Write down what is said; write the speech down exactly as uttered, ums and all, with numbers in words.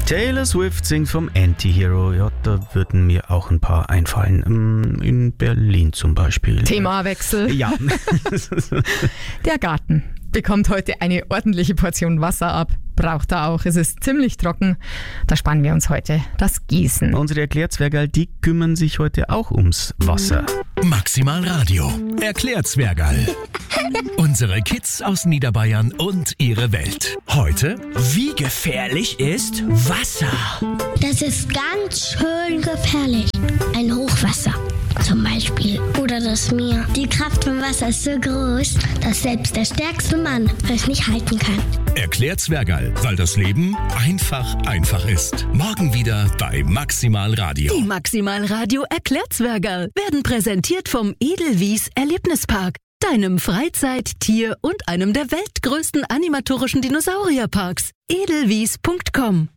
Taylor Swift singt vom Anti-Hero. Ja, da würden mir auch ein paar einfallen. In Berlin zum Beispiel. Themawechsel. Ja. Der Garten bekommt heute eine ordentliche Portion Wasser ab. Braucht er auch. Es ist ziemlich trocken. Da sparen wir uns heute das Gießen. Unsere Erklärzwergerl, die kümmern sich heute auch ums Wasser. Maximal Radio. Erklärzwergerl. Unsere Kids aus Niederbayern und ihre Welt. Heute: Wie gefährlich ist Wasser? Das ist ganz schön gefährlich. Ein Hochwasser zum Beispiel. Oder das Meer. Die Kraft vom Wasser ist so groß, dass selbst der stärkste Mann es nicht halten kann. Erklärzwergerl, weil das Leben einfach einfach ist. Morgen wieder bei Maximal Radio. Die Maximal Radio Erklärzwergerl werden präsentiert vom Edelwies Erlebnispark, deinem Freizeit-, Tier- und einem der weltgrößten animatorischen Dinosaurierparks. edelwies punkt com